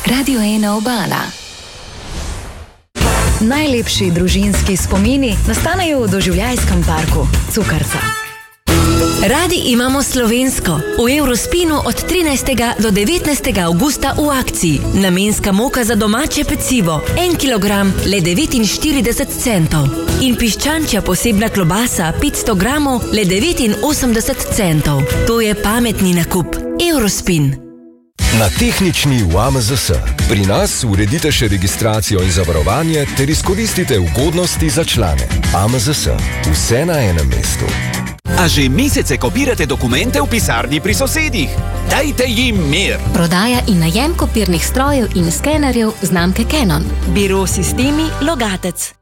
Radio 1 Obala. Najlepši družinski spomini nastanejo v doživljajskem parku Cukrca. Radi imamo slovensko. V Eurospinu od 13. do 19. avgusta v akciji. Namenska moka za domače pecivo. 1 kilogram le 49 centov. In piščančja posebna klobasa 500 gramov le 89 centov. To je pametni nakup. Eurospin. Na tehnični v AMZS. Pri nas uredite še registracijo in zavarovanje ter izkoristite ugodnosti za člane. AMZS. Vse na enem mestu. A že mesece kopirate dokumente v pisarni pri sosedih? Dajte jim mir! Prodaja in najem kopirnih strojev in skenerjev znamke Canon. Biro Sistemi Logatec.